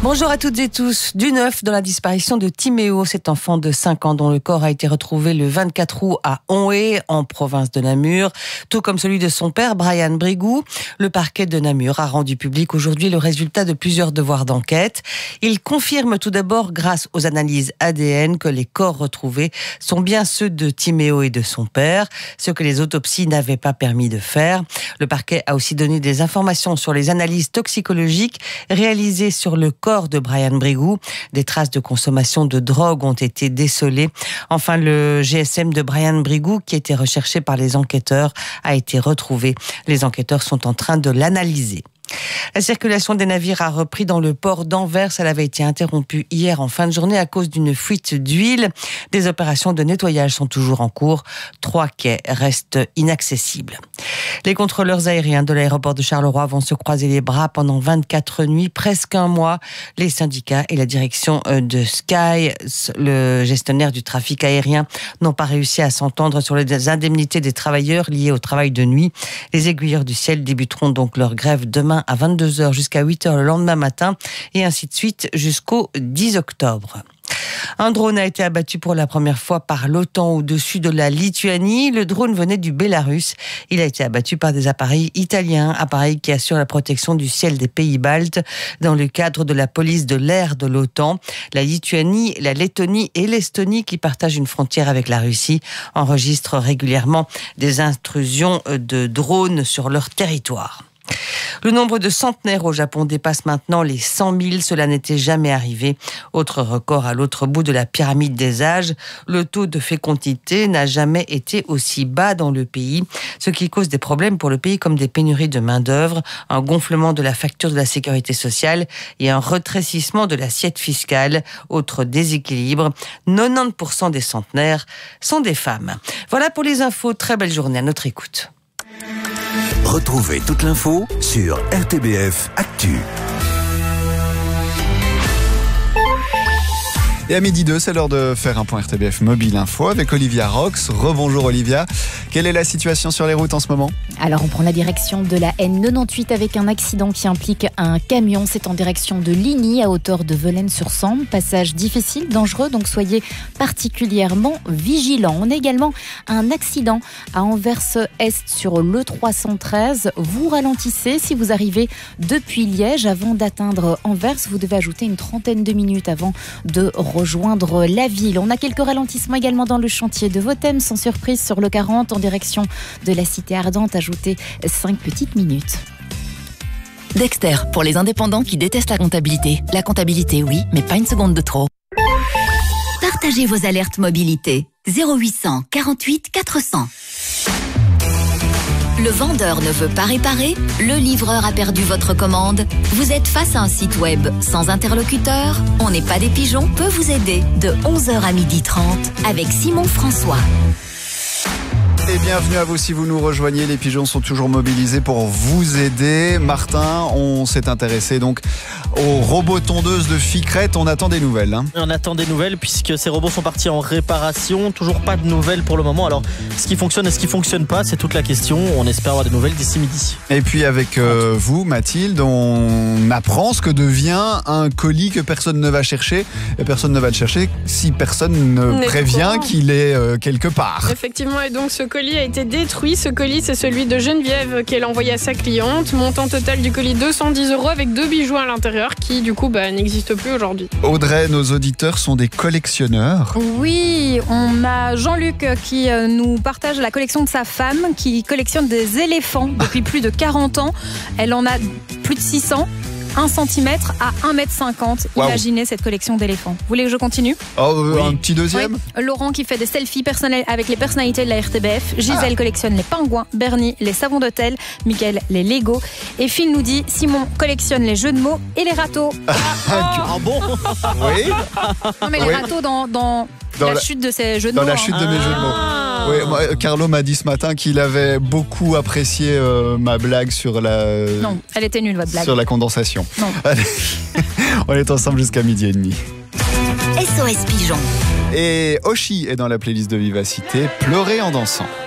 Bonjour à toutes et tous. Du neuf dans la disparition de Timéo, cet enfant de 5 ans dont le corps a été retrouvé le 24 août à Onhé, en province de Namur, tout comme celui de son père, Brian Brigou. Le parquet de Namur a rendu public aujourd'hui le résultat de plusieurs devoirs d'enquête. Il confirme tout d'abord, grâce aux analyses ADN, que les corps retrouvés sont bien ceux de Timéo et de son père, ce que les autopsies n'avaient pas permis de faire. Le parquet a aussi donné des informations sur les analyses toxicologiques réalisées sur le corps de Brian Brigou. Des traces de consommation de drogue ont été décelées. Enfin, le GSM de Brian Brigou, qui était recherché par les enquêteurs, a été retrouvé. Les enquêteurs sont en train de l'analyser. La circulation des navires a repris dans le port d'Anvers. Elle avait été interrompue hier en fin de journée à cause d'une fuite d'huile. Des opérations de nettoyage sont toujours en cours. 3 quais restent inaccessibles. Les contrôleurs aériens de l'aéroport de Charleroi vont se croiser les bras pendant 24 nuits, presque un mois. Les syndicats et la direction de Sky, le gestionnaire du trafic aérien, n'ont pas réussi à s'entendre sur les indemnités des travailleurs liés au travail de nuit. Les aiguilleurs du ciel débuteront donc leur grève demain à 22h jusqu'à 8h le lendemain matin et ainsi de suite jusqu'au 10 octobre. Un drone a été abattu pour la première fois par l'OTAN au-dessus de la Lituanie. Le drone venait du Bélarus. Il a été abattu par des appareils italiens, appareils qui assurent la protection du ciel des pays baltes dans le cadre de la police de l'air de l'OTAN. La Lituanie, la Lettonie et l'Estonie, qui partagent une frontière avec la Russie, enregistrent régulièrement des intrusions de drones sur leur territoire. Le nombre de centenaires au Japon dépasse maintenant les 100 000. Cela n'était jamais arrivé. Autre record à l'autre bout de la pyramide des âges. Le taux de fécondité n'a jamais été aussi bas dans le pays, ce qui cause des problèmes pour le pays comme des pénuries de main-d'œuvre, un gonflement de la facture de la sécurité sociale et un retrécissement de l'assiette fiscale. Autre déséquilibre, 90% des centenaires sont des femmes. Voilà pour les infos. Très belle journée à notre écoute. Retrouvez toute l'info sur RTBF Actu. Et à 12h, c'est l'heure de faire un point RTBF Mobile Info avec Olivia Rox. Rebonjour Olivia. Quelle est la situation sur les routes en ce moment ? Alors on prend la direction de la N98 avec un accident qui implique un camion. C'est en direction de Ligny à hauteur de Velaines-sur-Sambre. Passage difficile, dangereux, donc soyez particulièrement vigilants. On a également un accident à Anvers-Est sur le 313. Vous ralentissez si vous arrivez depuis Liège. Avant d'atteindre Anvers, vous devez ajouter une trentaine de minutes avant de rejoindre la ville. On a quelques ralentissements également dans le chantier de Votem, sans surprise sur le 40 en direction de la Cité Ardente. Ajoutez 5 petites minutes. Dexter, pour les indépendants qui détestent la comptabilité. La comptabilité, oui, mais pas une seconde de trop. Partagez vos alertes mobilité. 0800 48 400. Le vendeur ne veut pas réparer, le livreur a perdu votre commande. Vous êtes face à un site web sans interlocuteur. On n'est pas des pigeons peut vous aider de 11h à 12h30 avec Simon François. Et bienvenue à vous si vous nous rejoignez. Les pigeons sont toujours mobilisés pour vous aider. Martin, on s'est intéressé donc aux robots tondeuses de Ficrette. On attend des nouvelles. On attend des nouvelles puisque ces robots sont partis en réparation. Toujours pas de nouvelles pour le moment. Alors, ce qui fonctionne et ce qui fonctionne pas, c'est toute la question. On espère avoir des nouvelles d'ici midi. Et puis avec vous, Mathilde, on apprend ce que devient un colis que personne ne va chercher. Et personne ne va le chercher si personne ne prévient qu'il est quelque part. Effectivement, et donc ce colis a été détruit. Ce colis, c'est celui de Geneviève qu'elle a envoyé à sa cliente. Montant total du colis 210 € avec 2 bijoux à l'intérieur qui, du coup, n'existent plus aujourd'hui. Audrey, nos auditeurs sont des collectionneurs. Oui, on a Jean-Luc qui nous partage la collection de sa femme qui collectionne des éléphants depuis plus de 40 ans. Elle en a plus de 600. 1 cm à 1,50 m. Imaginez cette collection d'éléphants. Vous voulez que je continue ? Oui. Un petit deuxième ? Oui. Laurent qui fait des selfies personnels avec les personnalités de la RTBF. Gisèle collectionne les pingouins. Bernie, les savons d'hôtel. Mickaël, les Lego. Et Phil nous dit Simon collectionne les jeux de mots et les râteaux. Ah bon ? Oui. Non, mais les râteaux dans la chute de ces jeux de mots. Dans la chute de mes jeux de mots. Oui, moi, Carlo m'a dit ce matin qu'il avait beaucoup apprécié ma blague sur la... Non, elle était nulle votre blague. Sur la condensation. Non. Allez, on est ensemble jusqu'à 12h30. SOS Pigeon. Et Oshi est dans la playlist de Vivacité, Pleurer en dansant.